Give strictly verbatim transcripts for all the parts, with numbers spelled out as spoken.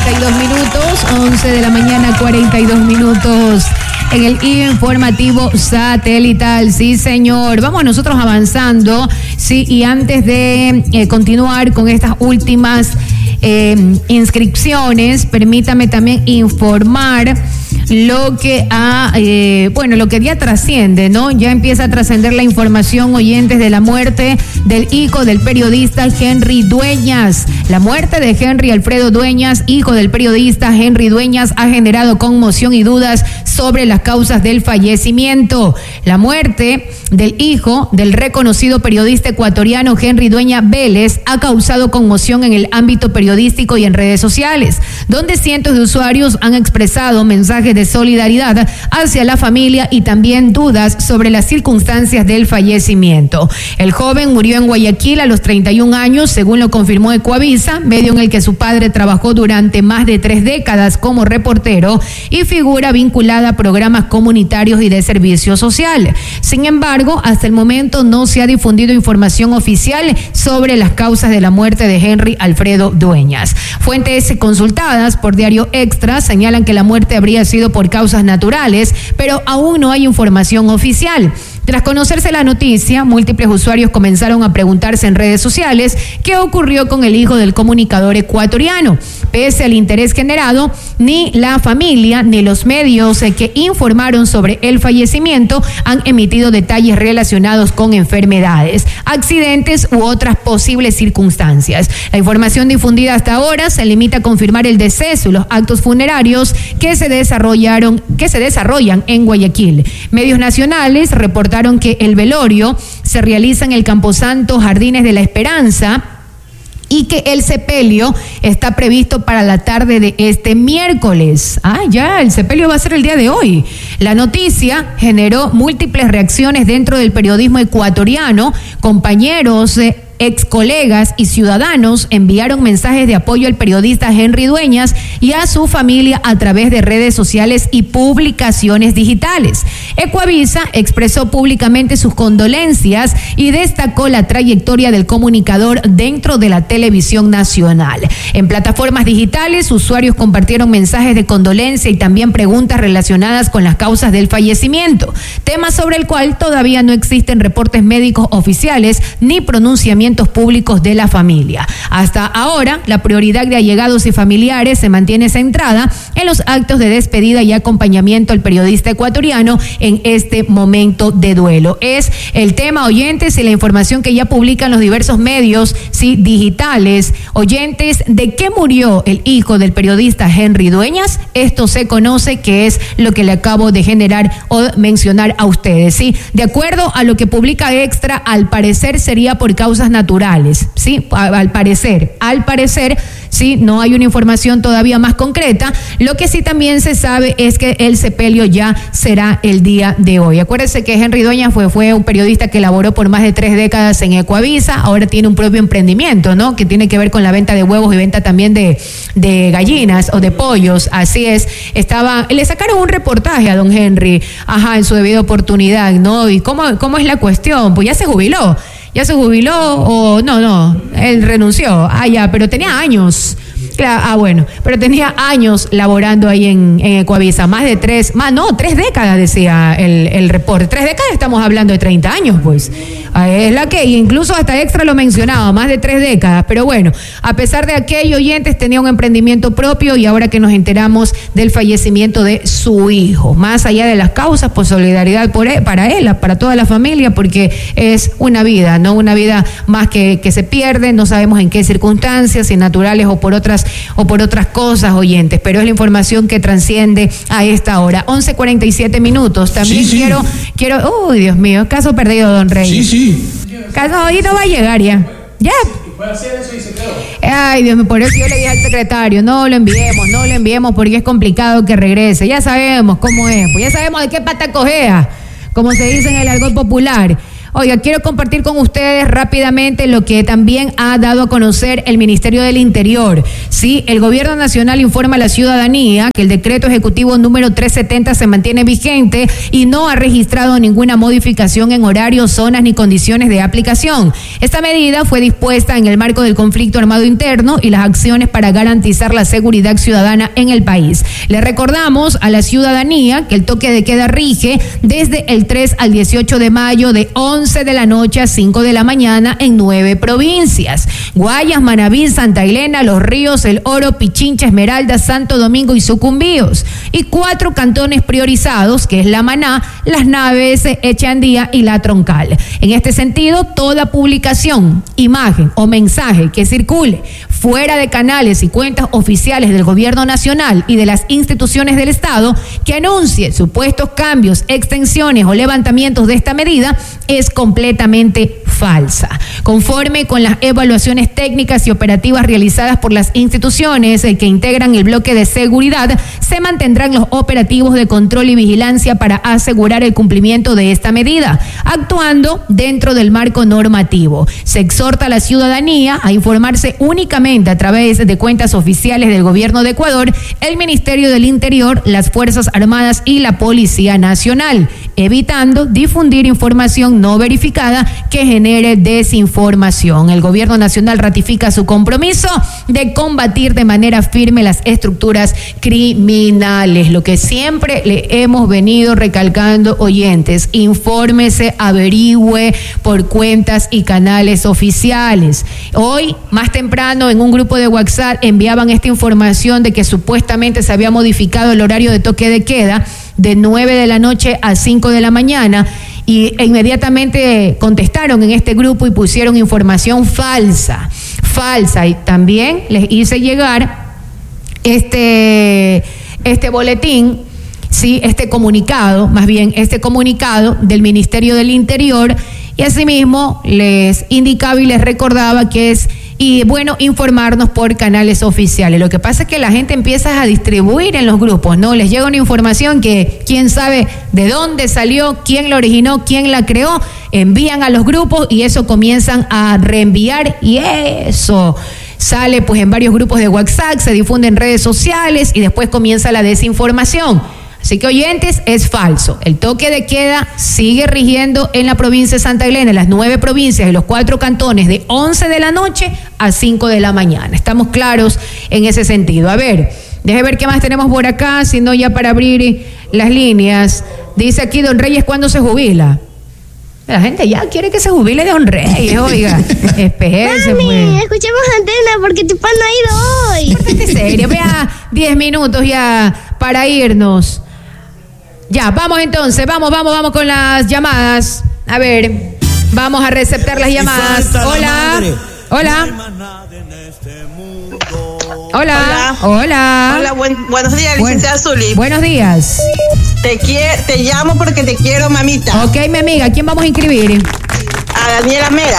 cuarenta y dos minutos, once de la mañana, cuarenta y dos minutos. En el informativo satelital, sí señor. Vamos nosotros avanzando, sí, y antes de eh, continuar con estas últimas eh, inscripciones, permítame también informar lo que ha, eh, bueno, lo que ya trasciende, ¿no? Ya empieza a trascender la información, oyentes, de la muerte del hijo del periodista Henry Dueñas. La muerte de Henry Alfredo Dueñas, hijo del periodista Henry Dueñas, ha generado conmoción y dudas sobre las causas del fallecimiento. La muerte del hijo del reconocido periodista ecuatoriano Henry Dueñas Vélez ha causado conmoción en el ámbito periodístico y en redes sociales, donde cientos de usuarios han expresado mensajes de solidaridad hacia la familia y también dudas sobre las circunstancias del fallecimiento. El joven murió en Guayaquil a los treinta y un años, según lo confirmó Ecuavisa, medio en el que su padre trabajó durante más de tres décadas como reportero y figura vinculada a programas comunitarios y de servicio social. Sin embargo, hasta el momento no se ha difundido información oficial sobre las causas de la muerte de Henry Alfredo Dueñas. Fuentes consultadas por Diario Extra señalan que la muerte habría sido por causas naturales, pero aún no hay información oficial. Tras conocerse la noticia, múltiples usuarios comenzaron a preguntarse en redes sociales qué ocurrió con el hijo del comunicador ecuatoriano. Pese al interés generado, ni la familia ni los medios que informaron sobre el fallecimiento han emitido detalles relacionados con enfermedades, accidentes u otras posibles circunstancias. La información difundida hasta ahora se limita a confirmar el deceso y los actos funerarios que se desarrollaron, que se desarrollan en Guayaquil. Medios nacionales reportaron que el velorio se realiza en el Camposanto Jardines de la Esperanza y que el sepelio está previsto para la tarde de este miércoles. Ah, ya, el sepelio va a ser el día de hoy. La noticia generó múltiples reacciones dentro del periodismo ecuatoriano. Compañeros, eh, ex colegas y ciudadanos enviaron mensajes de apoyo al periodista Henry Dueñas y a su familia a través de redes sociales y publicaciones digitales. Ecuavisa expresó públicamente sus condolencias y destacó la trayectoria del comunicador dentro de la televisión nacional. En plataformas digitales, usuarios compartieron mensajes de condolencia y también preguntas relacionadas con las causas del fallecimiento, tema sobre el cual todavía no existen reportes médicos oficiales ni pronunciamientos públicos de la familia. Hasta ahora, la prioridad de allegados y familiares se mantiene centrada en los actos de despedida y acompañamiento al periodista ecuatoriano en este momento de duelo. Es el tema, oyentes, y la información que ya publican los diversos medios, sí, digitales. Oyentes, ¿de qué murió el hijo del periodista Henry Dueñas? Esto se conoce, que es lo que le acabo de generar o mencionar a ustedes, sí. De acuerdo a lo que publica Extra, al parecer sería por causas naturales, sí, al parecer, al parecer, sí, no hay una información todavía más concreta. Lo que sí también se sabe es que el sepelio ya será el día de hoy. Acuérdense que Henry Dueñas fue, fue un periodista que laboró por más de tres décadas en Ecuavisa, ahora tiene un propio emprendimiento, ¿no? Que tiene que ver con la venta de huevos y venta también de, de gallinas o de pollos, así es. Estaba, le sacaron un reportaje a don Henry, ajá, en su debida oportunidad, ¿no? ¿Y cómo, cómo es la cuestión? Pues ya se jubiló. ¿Ya se jubiló o no, no? Él renunció. Ah, ya, pero tenía años. Claro, ah, bueno, pero tenía años laborando ahí en, en Ecuavisa, más de tres, más, no, tres décadas decía el, el reporte. Tres décadas, estamos hablando de treinta años, pues. Ah, es la que, incluso hasta Extra lo mencionaba, más de tres décadas. Pero bueno, a pesar de aquello, oyentes, tenía un emprendimiento propio y ahora que nos enteramos del fallecimiento de su hijo. Más allá de las causas, pues solidaridad por él, para él, para toda la familia, porque es una vida, ¿no? Una vida más que, que se pierde, no sabemos en qué circunstancias, si naturales o por otras o por otras cosas, oyentes, pero es la información que trasciende a esta hora. once cuarenta y siete minutos. También sí, sí. quiero, quiero, uy, Dios mío, caso perdido, don Rey. Sí, sí. Caso hoy no va a llegar ya. Ya. Puede hacer eso y se quedó. Ay, Dios mío, por eso yo le dije al secretario, no lo enviemos, no lo enviemos porque es complicado que regrese. Ya sabemos cómo es, pues ya sabemos de qué pata cojea, como se dice en el argot popular. Oiga, quiero compartir con ustedes rápidamente lo que también ha dado a conocer el Ministerio del Interior. Sí, el Gobierno Nacional informa a la ciudadanía que el decreto ejecutivo número trescientos setenta se mantiene vigente y no ha registrado ninguna modificación en horarios, zonas ni condiciones de aplicación. Esta medida fue dispuesta en el marco del conflicto armado interno y las acciones para garantizar la seguridad ciudadana en el país. Le recordamos a la ciudadanía que el toque de queda rige desde el tres al dieciocho de mayo de once de la noche a cinco de la mañana en nueve provincias: Guayas, Manabí, Santa Elena, Los Ríos, El Oro, Pichincha, Esmeralda, Santo Domingo y Sucumbíos, y cuatro cantones priorizados, que es La Maná, Las Naves, Echandía y La Troncal. En este sentido, toda publicación, imagen o mensaje que circule fuera de canales y cuentas oficiales del Gobierno Nacional y de las instituciones del Estado que anuncie supuestos cambios, extensiones o levantamientos de esta medida es completamente falsa. Conforme con las evaluaciones técnicas y operativas realizadas por las instituciones que integran el bloque de seguridad, se mantendrán los operativos de control y vigilancia para asegurar el cumplimiento de esta medida, actuando dentro del marco normativo. Se exhorta a la ciudadanía a informarse únicamente a través de cuentas oficiales del Gobierno de Ecuador, el Ministerio del Interior, las Fuerzas Armadas y la Policía Nacional, evitando difundir información no verificada que genere desinformación. El Gobierno Nacional ratifica su compromiso de combatir de manera firme las estructuras criminales. Lo que siempre le hemos venido recalcando, oyentes: infórmese, averigüe por cuentas y canales oficiales. Hoy, más temprano, en un grupo de WhatsApp enviaban esta información de que supuestamente se había modificado el horario de toque de queda de nueve de la noche a cinco de la mañana, y e inmediatamente contestaron en este grupo y pusieron información falsa, falsa, y también les hice llegar este, este boletín, sí, este comunicado, más bien este comunicado del Ministerio del Interior, y asimismo les indicaba y les recordaba que es y bueno informarnos por canales oficiales. Lo que pasa es que la gente empieza a distribuir en los grupos, ¿no? Les llega una información que quién sabe de dónde salió, quién la originó, quién la creó, envían a los grupos y eso comienzan a reenviar, y eso sale pues en varios grupos de WhatsApp, se difunde en redes sociales y después comienza la desinformación. Así que, oyentes, es falso. El toque de queda sigue rigiendo en la provincia de Santa Elena, en las nueve provincias y los cuatro cantones, de once de la noche a cinco de la mañana. Estamos claros en ese sentido. A ver, deje ver qué más tenemos por acá, si no ya para abrir las líneas. Dice aquí Don Reyes, ¿cuándo se jubila? La gente ya quiere que se jubile Don Reyes, oiga. Espéjese, Mami, pues. escuchemos Antena porque tu pan no ha ido hoy. Pórtate serio, vea, diez minutos ya para irnos. Ya, vamos entonces, vamos, vamos, vamos con las llamadas. A ver, vamos a receptar las llamadas. Hola, hola. Hola, hola. Hola, buen, buenos días, Buen, licenciada Zuli. Buenos días. Te, quiero, te llamo porque te quiero, mamita. Ok, mi amiga, ¿quién vamos a inscribir? A Daniela Mera.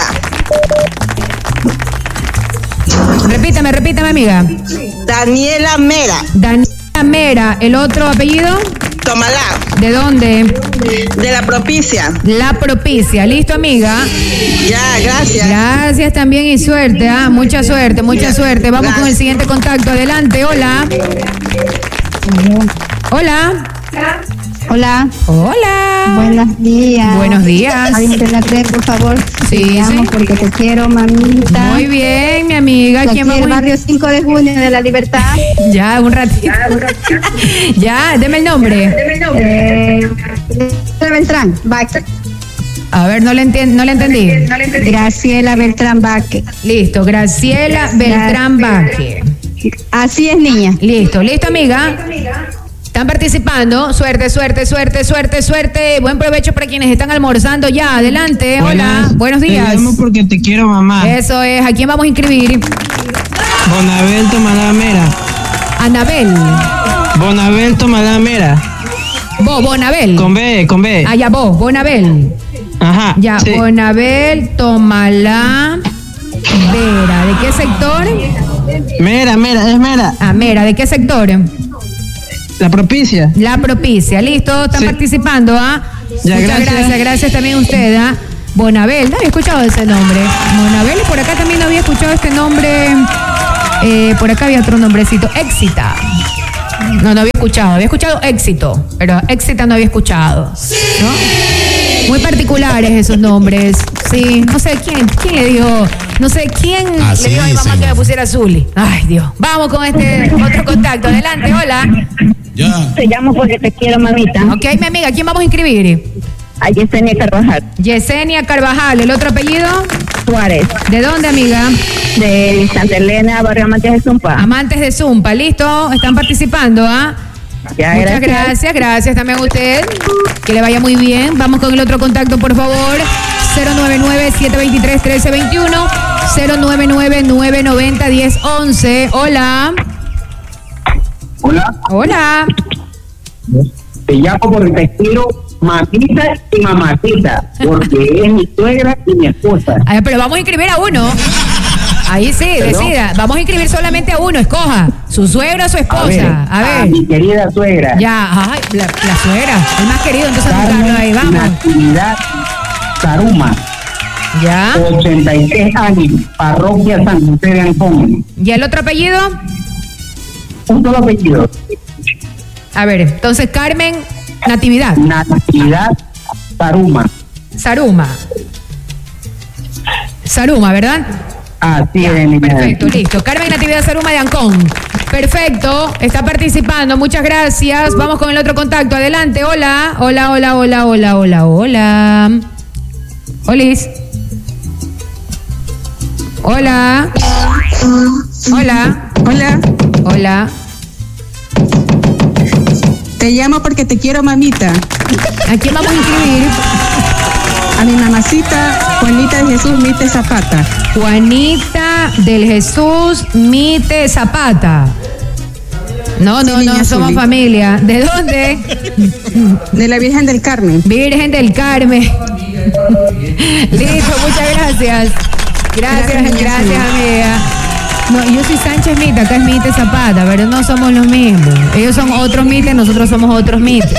Repítame, repítame, amiga. Daniela Mera. Daniela Mera, ¿el otro apellido? Tomalá. ¿De dónde? De La Propicia. La Propicia. ¿Listo, amiga? Ya, gracias. Gracias también y suerte, ¿ah? Mucha suerte, mucha Ya, suerte. Vamos gracias. con el siguiente contacto. Adelante, hola. Hola. Hola. Hola. Buenos días. Buenos días. Alguien te la cree, por favor. Sí, Te llamo sí. porque te quiero, mamita. Muy bien, mi amiga. Aquí ¿Quién el vamos a- barrio cinco de junio de la Libertad. Ya, un ratito. Ya, deme el nombre. Eh, Beltrán, Vázquez. A ver, no le, enti- no le entendí. Graciela Beltrán Vázquez. Listo, Graciela Beltrán Vázquez. Así es, niña. Listo, listo, amiga. Están participando. Suerte, suerte, suerte, suerte, suerte. Buen provecho para quienes están almorzando ya. Adelante. Hola. Buenas. Buenos días. Te llamo porque te quiero, mamá. Eso es. ¿A quién vamos a inscribir? Bonabel Tomalamera. Anabel. Bonabel Tomalamera. Bo, Bonabel. Con B, con B. Ah, ya, vos, Bonabel. Ajá. Ya, sí. Bonabel, Tomala, Vera. ¿De qué sector? Mera, Mera, es Mera. Ah, Mera, ¿de qué sector? La Propicia. La Propicia. Listo, están Sí. participando, ¿ah? Ya, Muchas gracias. gracias, gracias también a usted, ¿ah? Bonabel, no había escuchado ese nombre. Bonabel, y por acá también no había escuchado este nombre. Eh, por acá había otro nombrecito, Éxita. No, no había escuchado, había escuchado Éxito, pero Éxita no había escuchado, ¿no? Muy particulares esos nombres, sí, no sé quién, quién le dijo, no sé quién Así le dijo a mi mamá dicen. que me pusiera Zuli. Ay, Dios. Vamos con este otro contacto, adelante, hola. Ya. Te llamo porque te quiero, mamita. Ok, mi amiga, ¿quién vamos a inscribir? A Yesenia Carvajal Yesenia Carvajal, ¿el otro apellido? Suárez, ¿De dónde, amiga? de Santa Elena, Barrio Amantes de Zumpa. Amantes de Zumpa, ¿listo? ¿Están participando, ah? Ya, Muchas gracias. gracias, gracias también a usted. Que le vaya muy bien. Vamos con el otro contacto, por favor. cero nueve nueve, siete dos tres, uno tres dos uno. cero nueve nueve, nueve nueve cero, uno cero once. Hola. Hola, Hola. te llamo porque te quiero mamita y mamacita, porque es mi suegra y mi esposa. A ver, pero vamos a inscribir a uno. Ahí sí, ¿Perdón? decida. Vamos a inscribir solamente a uno. Escoja. Su suegra o su esposa. A ver. a mi querida suegra. Ya, ay, la, la suegra. El más querido, entonces Carmen anotarlo ahí. Vamos. Natividad Saruma, Ya. ochenta y tres años, parroquia San José de Ancón. ¿Y el otro apellido? Un solo apellido, A ver, entonces Carmen Natividad. Natividad Saruma. Saruma. Saruma, ¿verdad? Así es, mi Perfecto, listo. Carmen Natividad Saruma de Ancón. Perfecto, está participando, muchas gracias. Vamos con el otro contacto, adelante. Hola, hola, hola, hola, hola, hola, hola. Olis. Hola. Hola. Hola, Hola. te llamo porque te quiero, mamita. ¿A quién vamos a inscribir? A mi mamacita, Juanita de Jesús Mite Zapata. Juanita del Jesús Mite Zapata. No, no, Sí, no, niña somos Zuli. familia. ¿De dónde? De la Virgen del Carmen. Virgen del Carmen. Listo, muchas gracias. Gracias, Gracias, niña gracias, Zuli. amiga. No, yo soy Sánchez Mita, acá es Mite Zapata, pero no somos los mismos. Ellos son otros Mites, nosotros somos otros Mites.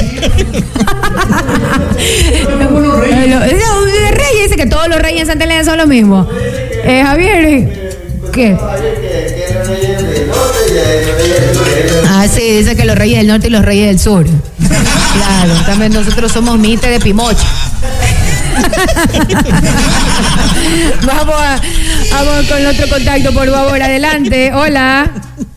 Lo- el rey dice que todos los reyes en Santa Elena son los mismos. Eh, Javier, ¿qué? Ah, sí, dice que los reyes del norte y los reyes del sur. Claro, también nosotros somos Mite de Pimocha. Vamos a, vamos con el otro contacto, por favor, adelante. Hola.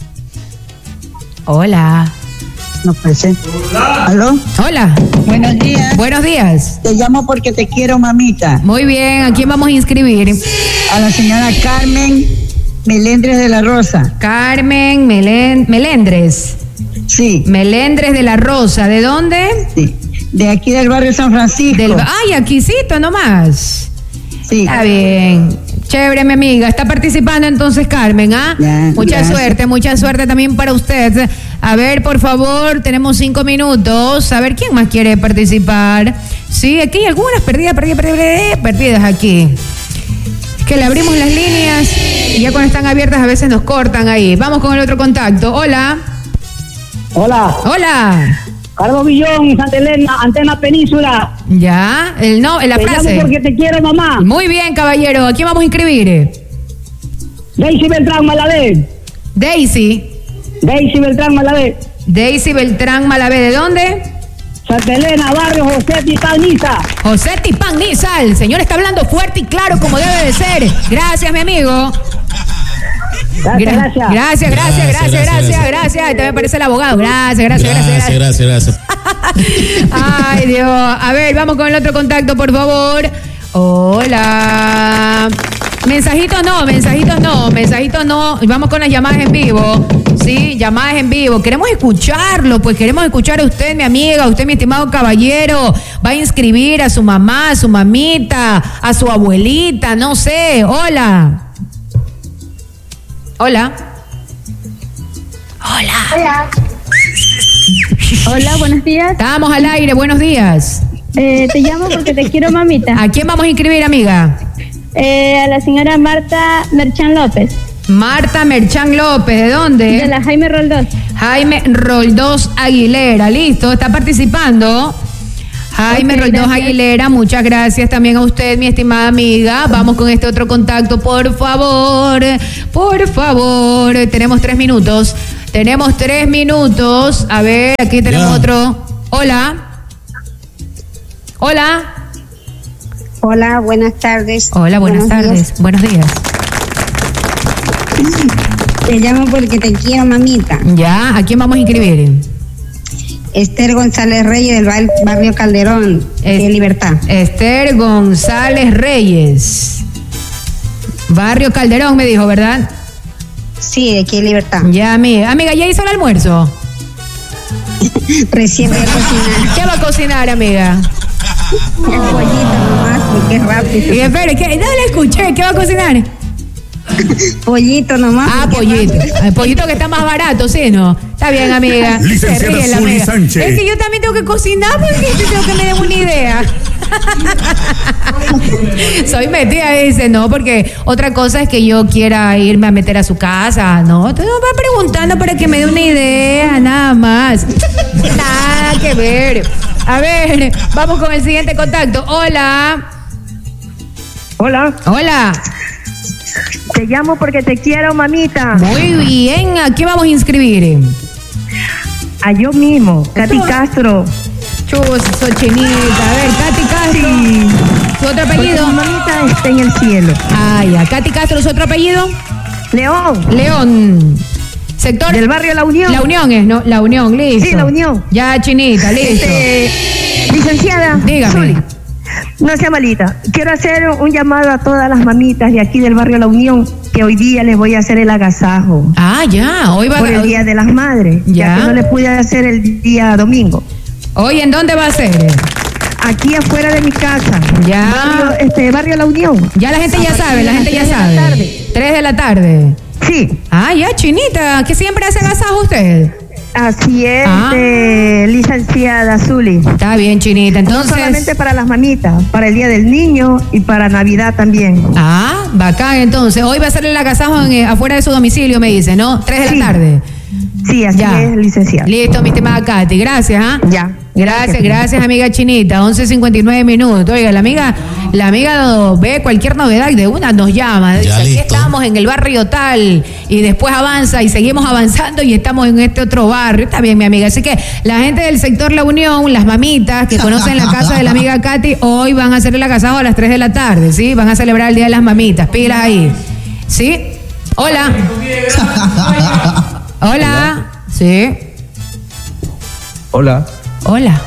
Hola. No puede ser. ¿Aló? Hola. Buenos días. Buenos días. Te llamo porque te quiero, mamita. Muy bien, ¿a quién vamos a inscribir? A la señora Carmen Melendres de la Rosa. Carmen Melen- Melendres. Sí, Melendres de la Rosa. ¿De dónde? sí. De aquí del barrio San Francisco. Del, ay, aquícito nomás. Sí. Está bien. Chévere, mi amiga. Está participando entonces Carmen, ¿ah? Ya, mucha gracias. suerte, mucha suerte también para usted. A ver, por favor, tenemos cinco minutos. A ver, ¿quién más quiere participar? Sí, aquí hay algunas perdidas, perdidas, perdidas, perdidas aquí. Es que le abrimos las líneas y ya cuando están abiertas a veces nos cortan ahí. Vamos con el otro contacto. Hola. Hola, Hola. Carlos Villón, Santa Elena, Antena Península. Ya, el no, la Te frase. llamo porque te quiero, mamá. Muy bien, caballero. ¿A quién vamos a inscribir? Daisy Beltrán Malavé. Daisy. Daisy Beltrán Malavé. Daisy Beltrán Malavé. ¿De dónde? Santa Elena, barrio José Titaniza. José Tipán Niza. El señor está hablando fuerte y claro como debe de ser. Gracias, mi amigo. Gracias, Gra- gracias. Gracias, gracias, Gracias, gracias, gracias, gracias, gracias. gracias. También parece el abogado. Gracias, gracias, gracias. Gracias, gracias. gracias, gracias. Ay, Dios. A ver, vamos con el otro contacto, por favor. Hola. Mensajitos no, mensajitos no, mensajitos no. Vamos con las llamadas en vivo. Sí, llamadas en vivo. Queremos escucharlo, pues queremos escuchar a usted, mi amiga, a usted, mi estimado caballero. Va a inscribir a su mamá, a su mamita, a su abuelita, no sé. Hola. Hola. Hola. Hola. Hola, buenos días. Estamos al aire, buenos días. Eh, te llamo porque te quiero, mamita. ¿A quién vamos a inscribir, amiga? Eh, a la señora Marta Merchán López, Marta Merchán López, ¿de dónde? de la Jaime Roldós. Jaime Roldós Aguilera, listo, está participando. Jaime Ok, Roldós gracias. Aguilera, muchas gracias también a usted, mi estimada amiga. Vamos con este otro contacto, por favor, por favor. Tenemos tres minutos, tenemos tres minutos. A ver, aquí tenemos Ya. otro. Hola. Hola. Hola, buenas tardes. Hola, buenas Buenos tardes, días. buenos días. Te llamo porque te quiero, mamita. Ya, ¿a quién vamos a inscribir? Esther González Reyes del bar- barrio Calderón, Es- de Libertad. Esther González Reyes. Barrio Calderón me dijo, ¿verdad? Sí, de aquí en Libertad. Ya, amiga. Amiga, ¿ya hizo el almuerzo? Recién voy a cocinar. ¿Qué va a cocinar, amiga? El pollito nomás, porque es Y rápido. espere, ¿qué? No le escuché. ¿Qué va a cocinar? Pollito nomás. Ah, porque es pollito. rápido. El pollito que está más barato, ¿sí, no? Está bien, amiga. Se Licenciada ríe la Zuli amiga. Sánchez. Es que yo también tengo que cocinar porque yo tengo que me den una idea. Soy metida, dice, no, porque otra cosa es que yo quiera irme a meter a su casa, ¿no? Entonces va preguntando para que me dé una idea, nada más. Nada que ver. A ver, vamos con el siguiente contacto. Hola. Hola, Hola. te llamo porque te quiero, mamita. Muy bien, ¿a qué vamos a inscribir? A yo mismo, Katy Castro. Chus, Sochinita. A ver, Katy Castro. ¿Su otro Porque apellido? mi mamita está en el cielo. Ah, ya. Katy Castro, ¿su otro apellido? León, León. Sector. del barrio La Unión. La Unión es, ¿no? La Unión, listo. Sí, La Unión. Ya, Chinita, listo. Este, licenciada, Dígame. Zuli, no sea malita. Quiero hacer un llamado a todas las mamitas de aquí del barrio La Unión, que hoy día les voy a hacer el agasajo Ah, ya. Hoy va por el Día de las Madres, Ya. ya que no le pude hacer el día domingo. Hoy, ¿en dónde va a ser? Aquí afuera de mi casa. Ya. Barrio, este, barrio La Unión. Ya la gente ya sabe, la gente ya Tres de la sabe. tarde. Tres de la tarde. Sí, Ah, ya, Chinita. ¿Que siempre hace agasajo usted? así es, Ah. eh, licenciada Zuli. Está bien, Chinita. No Entonces. solamente para las mamitas, para el Día del Niño y para Navidad también. Ah, bacán. Entonces, hoy va a ser el agasajo en, eh, afuera de su domicilio, me dice, ¿no? Tres de Sí. la tarde. Sí, así Ya. es, licenciada. Listo, mi estimada Katy. Gracias, ¿ah? Ya. Gracias, gracias, amiga Chinita. once cincuenta y nueve minutos. Oiga, la amiga, la amiga ve cualquier novedad y de una nos llama. Dice, Ya aquí listo. estamos en el barrio tal y después avanza y seguimos avanzando y estamos en este otro barrio. Está bien, mi amiga. Así que la gente del sector La Unión, las mamitas que conocen la casa de la amiga Katy, hoy van a hacer el agasajo a las tres de la tarde, ¿sí? Van a celebrar el Día de las Mamitas. Pilas ahí. ¿Sí? Hola. Hola. Sí. Hola. Hola.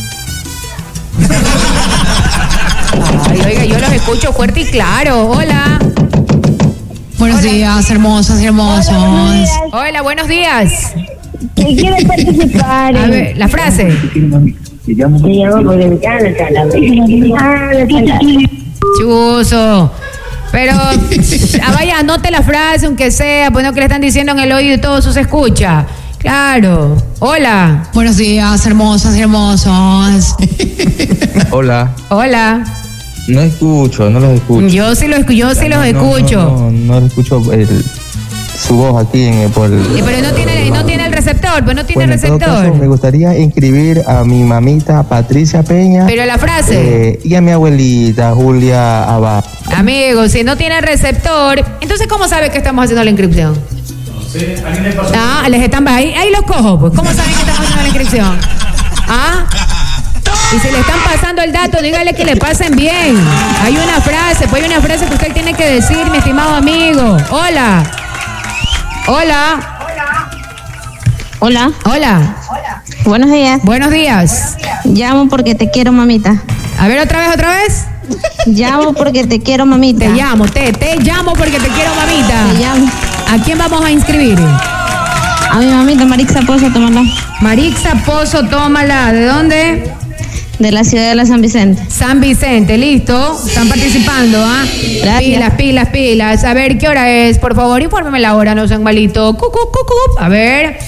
Ay, oiga, yo los escucho fuerte y claro. Hola. Buenos días, hermosas y hermosos. Hola, buenos días. ¿Quién quiere participar? A ver, la frase. Te llamo Te llamo porque me encanta la Ah, me encanta. Chuso. Pero ah, vaya, anote la frase, aunque sea, pues no que le están diciendo en el oído y todo eso se escucha. Claro. Hola. Buenos días, hermosas y hermosos. Hola. Hola. No escucho, no los escucho. Yo sí los, yo sí los No, no, escucho. No, no, no escucho el- su voz aquí en el, por el- Eh, Pero no tiene, no tiene el receptor, pues no tiene Bueno, en todo receptor. caso, me gustaría inscribir a mi mamita Patricia Peña Pero la frase. eh, y a mi abuelita Julia Abad. Amigos, si no tiene receptor, entonces ¿cómo sabe que estamos haciendo la inscripción? Ah, les están ahí, ahí los cojo, pues. ¿Cómo saben que estamos haciendo la inscripción? Ah, y si le están pasando el dato, dígale que le pasen bien. Hay una frase, pues hay una frase que usted tiene que decir, mi estimado amigo. Hola. Hola. Hola, Hola. buenos días. Buenos días. Llamo porque te quiero, mamita. A ver, otra vez, otra vez. Llamo porque te quiero, mamita. Te llamo, te, te llamo porque te quiero, mamita. Te llamo. ¿A quién vamos a inscribir? A mi mamita, Marixa Pozo, tómala. Marixa Pozo, tómala. ¿De dónde? De la ciudad de la San Vicente. San Vicente, listo. Están participando, ¿ah? Gracias. Pilas, pilas, pilas. A ver, ¿qué hora es? Por favor, infórmeme la hora, no sean malito. Cucu, cucu. A ver.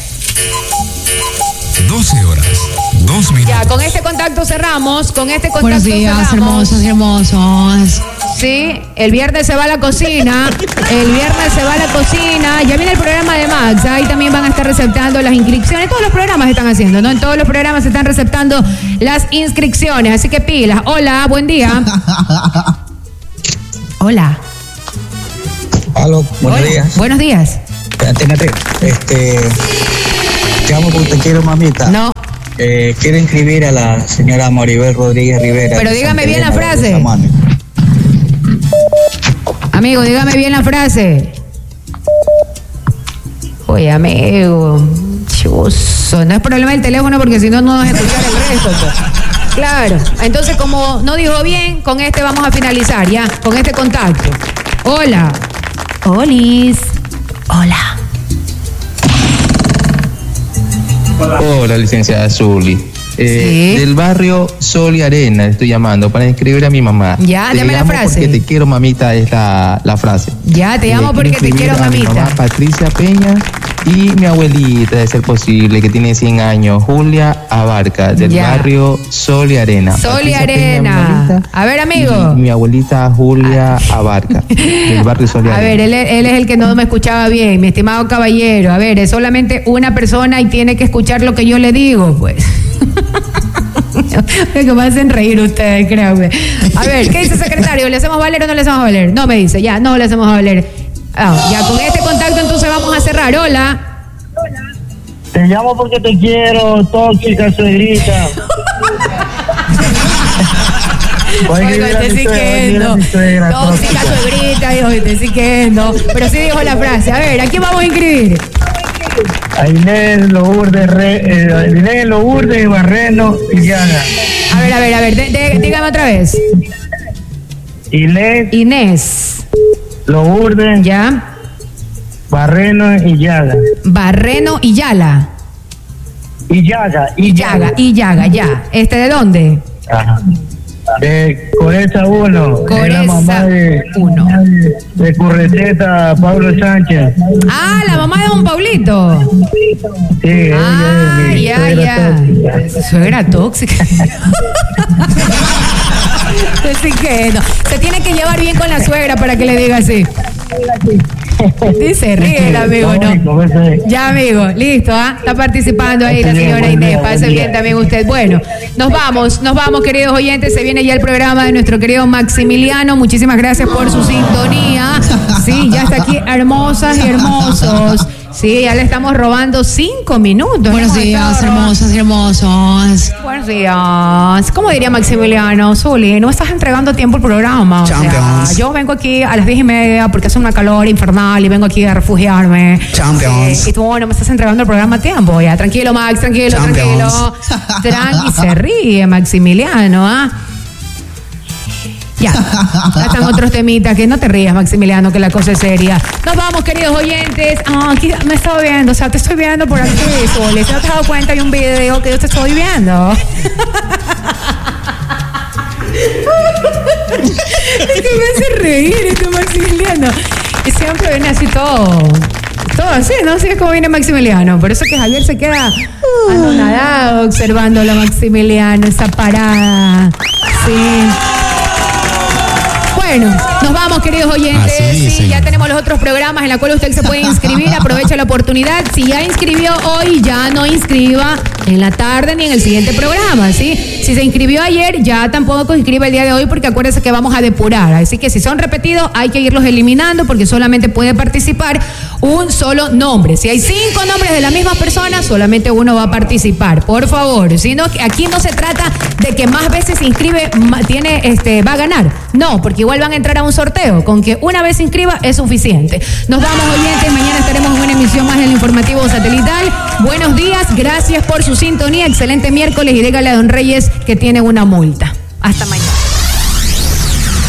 doce horas, dos minutos. Ya, con este contacto cerramos. Con este contacto Buenos días, cerramos. hermosas y hermosos. Sí, el viernes se va a la cocina, el viernes se va a la cocina, ya viene el programa de Max, ahí también van a estar receptando las inscripciones, todos los programas están haciendo, ¿no? En todos los programas se están receptando las inscripciones, así que pilas. Hola, buen día. Hola. Aló, buenos Hola. días. Buenos días. Atínate, este, te amo porque te quiero, mamita. No. Eh, quiero inscribir a la señora Maribel Rodríguez Rivera. Pero dígame bien la frase. Amigo, dígame bien la frase. Oye, amigo, chuzo, no es problema del teléfono porque si no, no vas a escuchar el resto. Pues. Claro, entonces como no dijo bien, con este vamos a finalizar ya, con este contacto. Hola. Olis. Hola. Hola, licenciada Zuli. Eh, Sí. Del barrio Sol y Arena estoy llamando para inscribir a mi mamá. Ya, Te dame la llamo frase. Porque te quiero, mamita, es la, la frase. Ya, te llamo Eh, porque te inscribir quiero, a mi mamita. mamá Patricia Peña y mi abuelita, de ser posible, que tiene cien años, Julia Abarca, del Ya. barrio Sol y Arena. Sol y Patricia Peña, mi Arena. abuelita, A ver, amigo. y mi abuelita Julia Abarca, del barrio Sol y A Arena. ver, él, él es el que no me escuchaba bien, mi estimado caballero. A ver, es solamente una persona y tiene que escuchar lo que yo le digo, pues. Es que me hacen reír ustedes, créanme. A ver, ¿qué dice el secretario? ¿Le hacemos valer o no le hacemos valer? No me dice, ya, no le hacemos valer. Ah, ya, con este contacto entonces vamos a cerrar. Hola. Te llamo porque te quiero, tóxica suegrita. Oiga, te sí quedando. Tóxica suegrita, dijo, te sí quedando. Pero sí dijo la frase. A ver, ¿a quién vamos a inscribir? A Inés Lourdes, Re, eh, Inés Lourdes, Barreno y Llaga. A ver, a ver, a ver, de- de- dígame otra vez. Inés Inés. Lourdes, Ya. Barreno y Llaga. Barreno y Yala. Y Llaga, y Llaga, y Llaga, ya. ¿Este de dónde? Ajá. De Coreza uno. Es la mamá de, uno. de Curreceta, Pablo Sánchez. Ah, la mamá de don Paulito. Sí, Ah, ella es mi ya, suegra ya. tóxica. Suegra tóxica. Así que no. Se tiene que llevar bien con la suegra para que le diga así. Dice, ríe el amigo, ¿no? Ya, amigo, listo, ¿ah? Está participando ahí la señora Inés. Pase bien también usted. Bueno, nos vamos, nos vamos, queridos oyentes. Se viene ya el programa de nuestro querido Maximiliano. Muchísimas gracias por su sintonía. Sí, ya está aquí, hermosas y hermosos. Sí, ya le estamos robando cinco minutos. Buenos Hemos días, estado robando- hermosos y hermosos. Buenos días. ¿Cómo diría Maximiliano? Zuli, no estás entregando a tiempo el programa. O sea, Champions. yo vengo aquí a las diez y media porque hace una calor infernal y vengo aquí a refugiarme. Champions. Eh, y tú no me estás entregando el programa a tiempo. Ya, tranquilo, Max, tranquilo, Champions. tranquilo. Tranqui, se ríe Maximiliano, ¿ah? Ya, ya están otros temitas, que no te rías, Maximiliano, que la cosa es seria. Nos vamos, queridos oyentes. Ah, aquí me estaba viendo, o sea, te estoy viendo por aquí, Zuli. Si no te has dado cuenta, hay un video que yo te estoy viendo. Es que me hace reír este Maximiliano. Y siempre viene así todo. Todo así, ¿no? Así es como viene Maximiliano. Por eso que Javier se queda anonadado observándolo a Maximiliano, esa parada. Sí. Bueno, nos vamos, queridos oyentes. Así, Sí, señor. ya tenemos los otros programas en los cuales usted se puede inscribir. Aprovecha la oportunidad. Si ya inscribió hoy, ya no inscriba en la tarde ni en el siguiente programa, ¿sí? Si se inscribió ayer, ya tampoco inscriba el día de hoy porque acuérdense que vamos a depurar. Así que si son repetidos, hay que irlos eliminando porque solamente puede participar un solo nombre. Si hay cinco nombres de la misma persona, solamente uno va a participar. Por favor, sino que aquí no se trata de que más veces se inscribe, ma- tiene, este, va a ganar. No, porque igual van a entrar a un sorteo. Con que una vez se inscriba es suficiente. Nos vamos, oyentes. Mañana estaremos en una emisión más del informativo satelital. Buenos días, gracias por su sintonía. Excelente miércoles y dígale a don Reyes que tiene una multa. Hasta mañana.